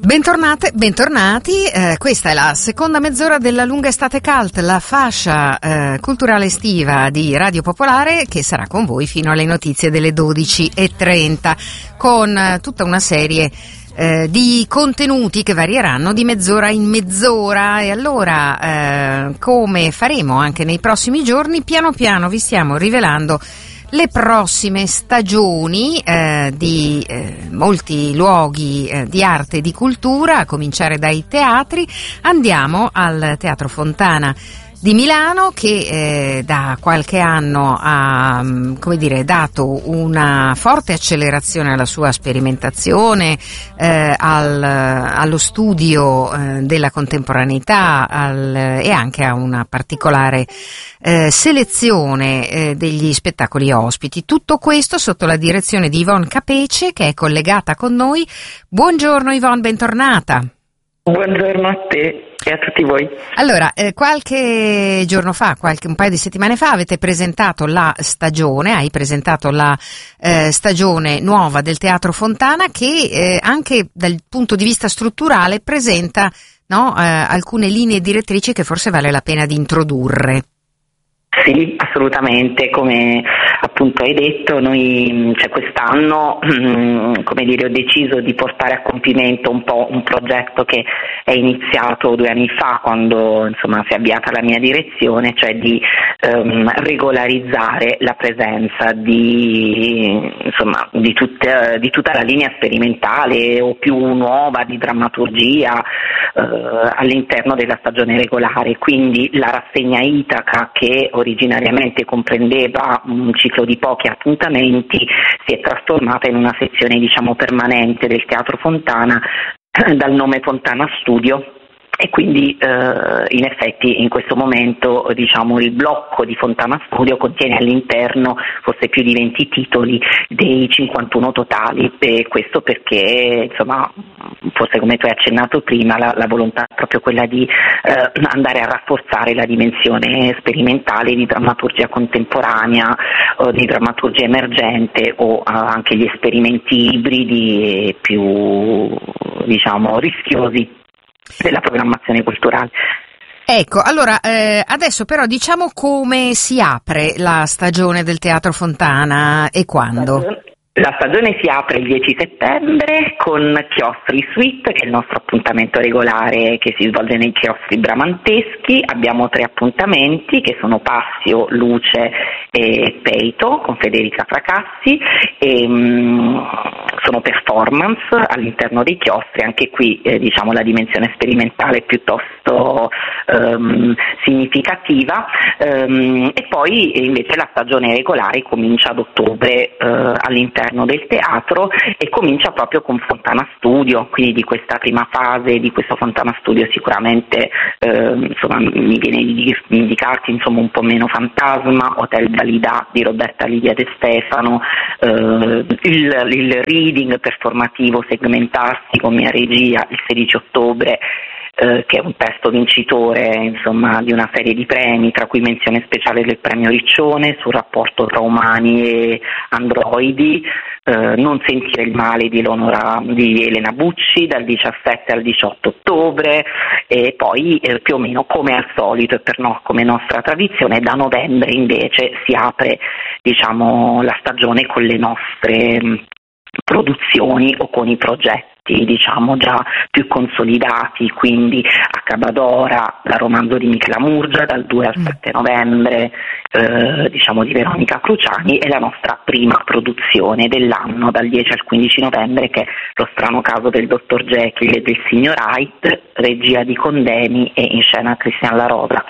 Bentornate, bentornati, questa è la seconda mezz'ora della lunga estate cult, la fascia culturale estiva di Radio Popolare che sarà con voi fino alle notizie delle 12:30 con tutta una serie di contenuti che varieranno di mezz'ora in mezz'ora e allora come faremo anche nei prossimi giorni, piano piano vi stiamo rivelando le prossime stagioni di molti luoghi di arte e di cultura, a cominciare dai teatri. Andiamo al Teatro Fontana di Milano che da qualche anno ha dato una forte accelerazione alla sua sperimentazione, allo studio della contemporaneità e anche a una particolare selezione degli spettacoli ospiti. Tutto questo sotto la direzione di Yvonne Capece, che è collegata con noi. Buongiorno Yvonne, bentornata. Buongiorno a te e a tutti voi. Allora, qualche giorno fa, un paio di settimane fa, hai presentato la stagione nuova del Teatro Fontana che anche dal punto di vista strutturale presenta alcune linee direttrici che forse vale la pena di introdurre. Sì, assolutamente, come appunto hai detto, noi quest'anno ho deciso di portare a compimento un po' un progetto che è iniziato 2 anni fa quando si è avviata la mia direzione, cioè di regolarizzare la presenza di tutta la linea sperimentale o più nuova di drammaturgia all'interno della stagione regolare, quindi la rassegna Itaca che originariamente comprendeva un ciclo di pochi appuntamenti si è trasformata in una sezione permanente del Teatro Fontana dal nome Fontana Studio. E quindi in effetti in questo momento il blocco di Fontana Studio contiene all'interno forse più di 20 titoli dei 51 totali, e questo perché forse come tu hai accennato prima la volontà è proprio quella di andare a rafforzare la dimensione sperimentale di drammaturgia contemporanea o di drammaturgia emergente o anche gli esperimenti ibridi e più rischiosi della programmazione culturale. Ecco, allora adesso però diciamo come si apre la stagione del Teatro Fontana e quando? La stagione si apre il 10 settembre con Chiostri Suite, che è il nostro appuntamento regolare che si svolge nei chiostri bramanteschi. Abbiamo 3 appuntamenti che sono Passio, Luce e Peito con Federica Fracassi e sono performance all'interno dei chiostri. Anche qui la dimensione sperimentale è piuttosto significativa e poi invece la stagione regolare comincia ad ottobre all'interno del teatro e comincia proprio con Fontana Studio, quindi di questa prima fase di questo Fontana Studio sicuramente mi viene di indicarti un po' meno Fantasma, Hotel Dalida di Roberta Lidia De Stefano, il reading performativo Segmentarsi con mia regia il 16 ottobre, che è un testo vincitore di una serie di premi, tra cui menzione speciale del premio Riccione sul rapporto tra umani e androidi, Non sentire il male di Elena Bucci dal 17 al 18 ottobre e poi più o meno come al solito e come nostra tradizione da novembre invece si apre la stagione con le nostre produzioni o con i progetti già più consolidati, quindi Accabadora, la romanzo di Michela Murgia dal 2 al 7 novembre di Veronica Cruciani e la nostra prima produzione dell'anno dal 10 al 15 novembre che è Lo strano caso del dottor Jekyll e del signor Hyde, regia di Condemi e in scena Cristian La Rosa.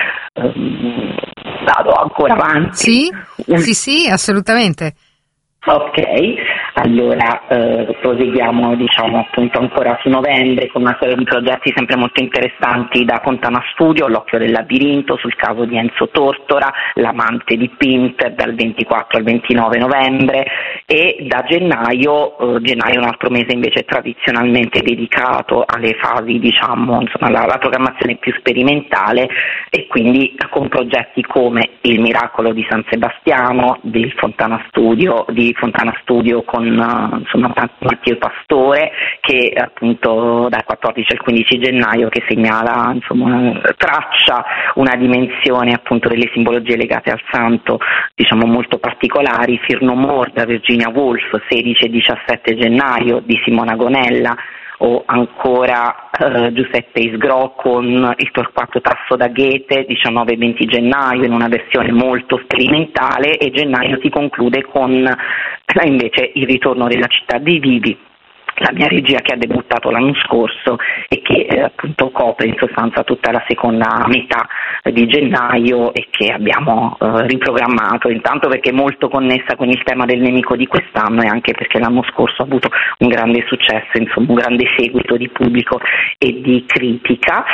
Vado ancora avanti? Sì, assolutamente. Ok, allora proseguiamo appunto ancora su novembre con una serie di progetti sempre molto interessanti da Fontana Studio, L'occhio del labirinto sul caso di Enzo Tortora, L'amante di Pinter dal 24 al 29 novembre e da gennaio è un altro mese invece tradizionalmente dedicato alle fasi la programmazione più sperimentale e quindi con progetti come Il miracolo di San Sebastiano di Fontana Studio con con insomma Matteo Pastore, che appunto dal 14 al 15 gennaio che segnala, insomma, traccia una dimensione appunto delle simbologie legate al santo, diciamo molto particolari. Firno More da Virginia Woolf, 16 e 17 gennaio, di Simona Gonella, o ancora Giuseppe Isgro con il Torquato Tasso da Goethe, 19 e 20 gennaio, in una versione molto sperimentale, e gennaio si conclude con invece il ritorno della città dei vivi, la mia regia che ha debuttato l'anno scorso e che appunto copre in sostanza tutta la seconda metà di gennaio, e che abbiamo riprogrammato, intanto perché è molto connessa con il tema del nemico di quest'anno, e anche perché l'anno scorso ha avuto un grande successo, insomma un grande seguito di pubblico e di critica.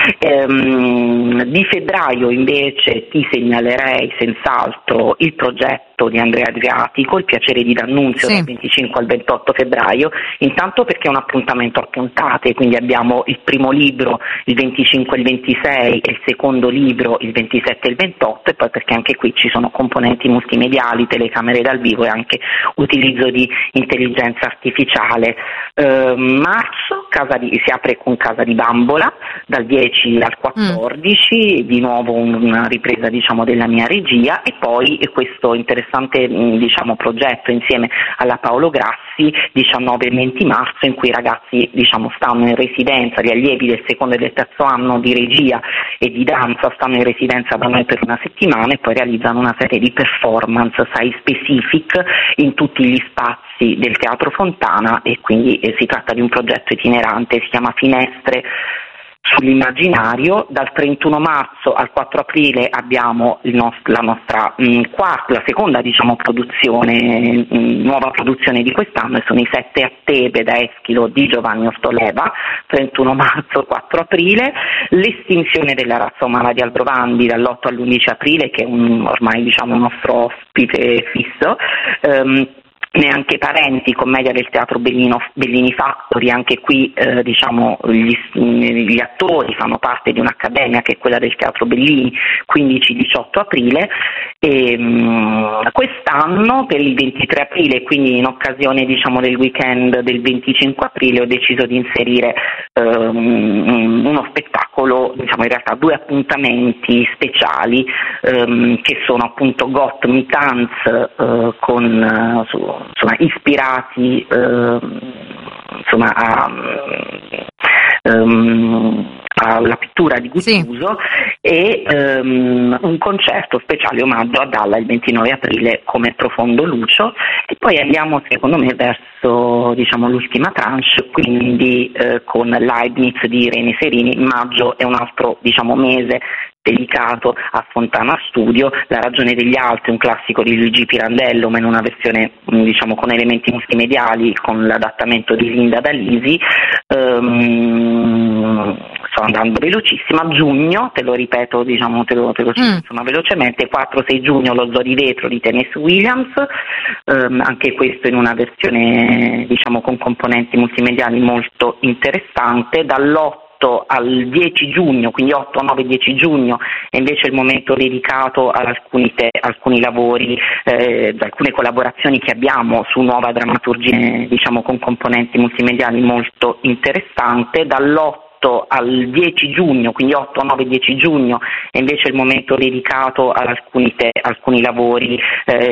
Di febbraio invece ti segnalerei senz'altro il progetto di Andrea Adriatico, Il piacere di D'Annunzio, dal 25 al 28 febbraio, intanto perché è un appuntamento a puntate, quindi abbiamo il primo libro il 25 e il 26 e il secondo libro il 27 e il 28, e poi perché anche qui ci sono componenti multimediali, telecamere dal vivo e anche utilizzo di intelligenza artificiale. Marzo si apre con Casa di Bambola dal 10 al 14, di nuovo una ripresa diciamo della mia regia, e poi questo interessante diciamo progetto insieme alla Paolo Grassi, 19 e 20 marzo, in cui i ragazzi diciamo stanno in residenza, gli allievi del secondo e del terzo anno di regia e di danza stanno in residenza da noi per una settimana, e poi realizzano una serie di performance site specific in tutti gli spazi del Teatro Fontana, e quindi si tratta di un progetto itinerante, si chiama Finestre sull'immaginario. Dal 31 marzo al 4 aprile abbiamo la nostra la seconda diciamo produzione, nuova produzione di quest'anno, e sono i 7 a Tebe da Eschilo di Giovanni Ostoleva, 31 marzo 4 aprile, L'estinzione della razza umana di Aldrovandi dall'8 all'11 aprile, che è ormai diciamo un nostro ospite fisso. Neanche parenti, commedia del Teatro Bellini Factory, anche qui diciamo gli attori fanno parte di un'accademia che è quella del Teatro Bellini, 15-18 aprile, e quest'anno per il 23 aprile, quindi in occasione diciamo del weekend del 25 aprile, ho deciso di inserire uno spettacolo, diciamo in realtà 2 appuntamenti speciali che sono appunto Got Mitans con insomma ispirati alla pittura di Guttuso, e un concerto speciale omaggio a Dalla il 29 aprile come Profondo Lucio, e poi andiamo secondo me verso diciamo l'ultima tranche, quindi con Leibniz di Irene Serini. Maggio è un altro diciamo mese dedicato a Fontana Studio. La ragione degli altri, un classico di Luigi Pirandello, ma in una versione diciamo con elementi multimediali, con l'adattamento di Linda D'Alisi. Sto andando velocissima. Giugno, te lo ripeto, diciamo te lo insomma velocemente, 4-6 giugno Lo Zoo di Vetro di Tennessee Williams, anche questo in una versione diciamo con componenti multimediali molto interessante. Dall'8 al 10 giugno, quindi 8, 9, 10 giugno è invece il momento dedicato ad alcuni lavori, alcune collaborazioni che abbiamo su nuova drammaturgia, diciamo con componenti multimediali molto interessante. Dall'8 al 10 giugno, quindi 8, 9, 10 giugno è invece il momento dedicato ad alcuni lavori